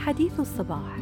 حديث الصباح.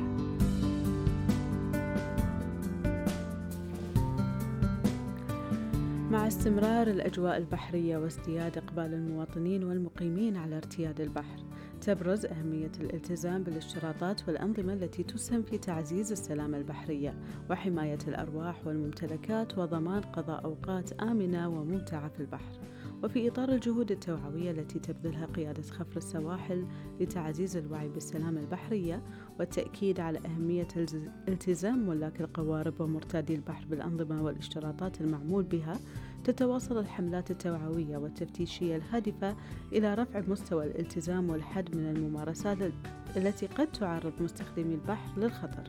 مع استمرار الأجواء البحرية وازدياد إقبال المواطنين والمقيمين على ارتياد البحر، تبرز أهمية الالتزام بالاشتراطات والأنظمة التي تسهم في تعزيز السلامة البحرية وحماية الأرواح والممتلكات وضمان قضاء أوقات آمنة وممتعة في البحر. وفي إطار الجهود التوعوية التي تبذلها قيادة خفر السواحل لتعزيز الوعي بالسلامة البحرية والتأكيد على أهمية التزام ملاك القوارب ومرتادي البحر بالأنظمة والاشتراطات المعمول بها، تتواصل الحملات التوعوية والتفتيشية الهادفة إلى رفع مستوى الالتزام والحد من الممارسات التي قد تعرض مستخدمي البحر للخطر.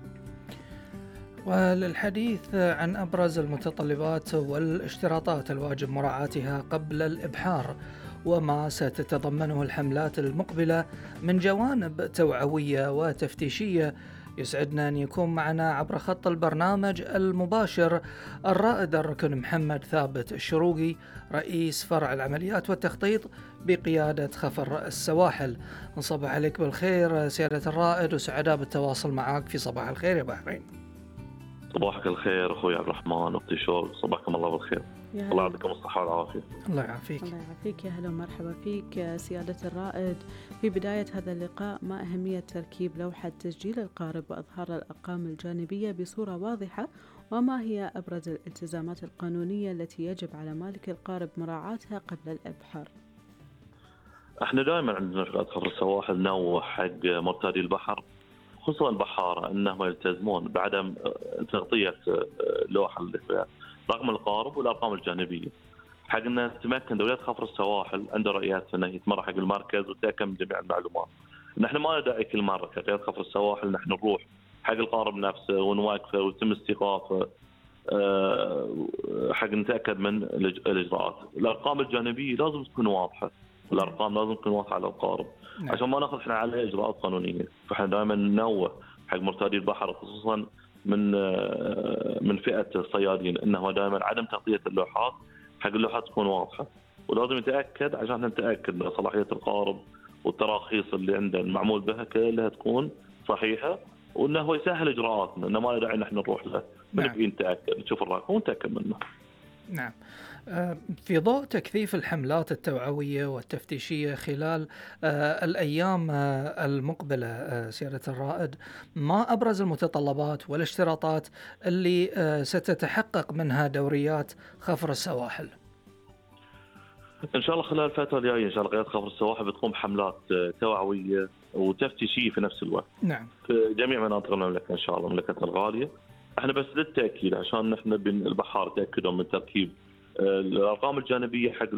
وللحديث عن أبرز المتطلبات والاشتراطات الواجب مراعاتها قبل الإبحار وما ستتضمنه الحملات المقبلة من جوانب توعوية وتفتيشية، يسعدنا أن يكون معنا عبر خط البرنامج المباشر الرائد الركن محمد ثابت الشروقي، رئيس فرع العمليات والتخطيط بقيادة خفر السواحل. نصبح عليك بالخير سيادة الرائد، وسعداء بالتواصل معك في صباح الخير يا بحرين. صباحك الخير أخوي عبد الرحمن أختي شوق، صباحكم الله بالخير. الله يعطيكم الصحة والعافية. الله يعافيك. الله يعافيك، يا هلا ومرحبا فيك سيادة الرائد. في بداية هذا اللقاء، ما أهمية تركيب لوحة تسجيل القارب وإظهار الأرقام الجانبية بصورة واضحة، وما هي أبرز الالتزامات القانونية التي يجب على مالك القارب مراعاتها قبل الإبحار؟ احنا دائما عندنا في خفر السواحل نوه حق مرتادي البحر خصوصا البحارة انهم يلتزمون بعدم تغطية اللوحة اللي فيها رقم القارب والارقام الجانبية، حق ان تمكن دولة خفر السواحل عنده رؤيات انه يتمر حق المركز وتأكد من جميع المعلومات. نحن ما ندعي كل مرة كقيادة خفر السواحل نحن نروح حق القارب نفسه ونوقفه ويتم استيقافه حق نتأكد من الإجراءات. الأرقام الجانبية لازم تكون واضحة، الأرقام لازم تكون واضحة على القارب عشان ما ناخذ احنا عليه إجراءات قانونية. فاحنا دائما ننوه حق مرتادي البحر خصوصا من فئة الصيادين انه دائما عدم تغطية اللوحات، حق اللوحات تكون واضحة، ولازم يتأكد عشان نتأكد من صلاحية القارب والتراخيص اللي عنده المعمول بها كلها تكون صحيحة، وانه هو يسهل اجراءاتنا، انه ما له داعي نحن نروح له بنبي نتأكد نشوف الرقم ونتأكد منه. نعم. في ضوء تكثيف الحملات التوعوية والتفتيشية خلال الأيام المقبلة سيادة الرائد، ما أبرز المتطلبات والاشتراطات اللي ستتحقق منها دوريات خفر السواحل؟ إن شاء الله خلال الفترة الجاية إن شاء الله قيادة خفر السواحل بتقوم حملات توعوية وتفتيشية في نفس الوقت. نعم. في جميع مناطق المملكة إن شاء الله، مملكتنا الغالية. احنا بس للتأكيد عشان نحن البحار تأكدوا من تركيب الأرقام الجانبية حق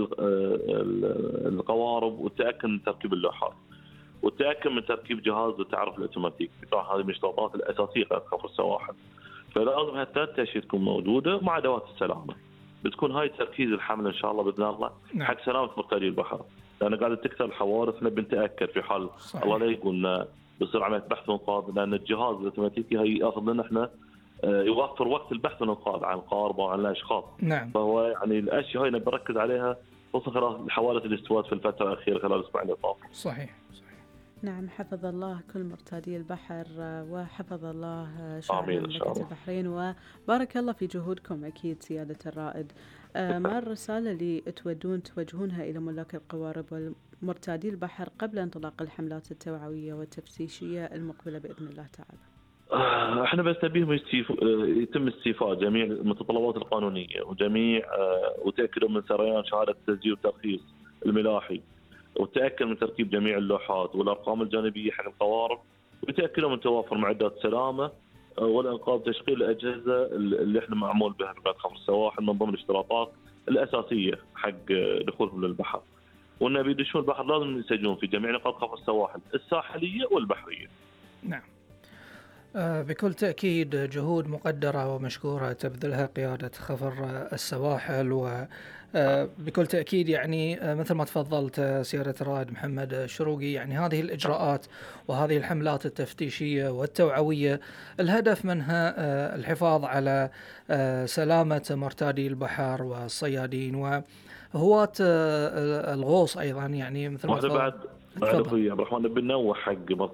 القوارب، والتأكد من تركيب اللوحات، والتأكد من تركيب جهاز التعرف الأوتوماتيكي. هذه من الاشتراطات الأساسية لخفر السواحل. فلازم هالثلاث أشياء تكون موجودة مع أدوات السلامة. بتكون هاي تركيز الحمل إن شاء الله بإذن الله حق سلامة مرتادي البحر، لأن قاعدة تكثر الحوادث. بنتأكد في حال صحيح. الله لا يقولنا بصير عملية بحث وإنقاذ، لأن الجهاز الأوتوماتيكي هي يأخذ لنا إحنا يوفر وقت البحث والإنقاذ عن القارب وعن الأشخاص. نعم. فهو يعني الأشياء هاي نركز عليها خصوصا خلال الحوادث اللي استوت في الفترة الأخيرة خلال الأسبوعين اللي طافوا. صحيح. نعم، حفظ الله كل مرتادي البحر وحفظ الله شعب مملكة البحرين، وبارك الله في جهودكم أكيد سيادة الرائد. ما الرسالة اللي توجهونها إلى ملاك القوارب ومرتادي البحر قبل انطلاق الحملات التوعوية والتفتيشية المقبلة بإذن الله تعالى؟ احنا بس نبيهم يتم استيفاء جميع المتطلبات القانونية وجميع وتأكدوا من سريان شهادة التسجيل والترخيص الملاحي، وتأكد من تركيب جميع اللوحات والأرقام الجانبية حق القوارب، وتأكدوا من توافر معدات سلامة والإنقاذ تشغيل الأجهزة اللي احنا معمول بها في قيادة خفر السواحل من ضمن الاشتراطات الأساسية حق دخولهم للبحر. وإن بيدشون البحر لازم يسجلون في جميع نقاط خفر السواحل الساحلية والبحرية. نعم. بكل تأكيد جهود مقدرة ومشكورة تبذلها قيادة خفر السواحل، وبكل تأكيد يعني مثل ما تفضلت سيادة الرائد محمد الشروقي، يعني هذه الإجراءات وهذه الحملات التفتيشية والتوعوية الهدف منها الحفاظ على سلامة مرتادي البحر والصيادين وهواة الغوص أيضا، يعني مثل ما تفضلت. بعد أخوي عبد الرحمن بنوه حق